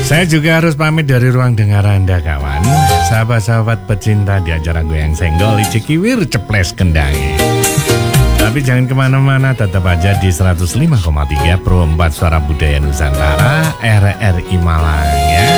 Saya juga harus pamit dari ruang dengar Anda kawan. Sahabat-sahabat pecinta di acara Goyang Senggol Cikiwir Ceples Kendangi. Tapi jangan kemana-mana, tetap aja di 105,3 Pro 4 Suara Budaya Nusantara RRI Malang ya.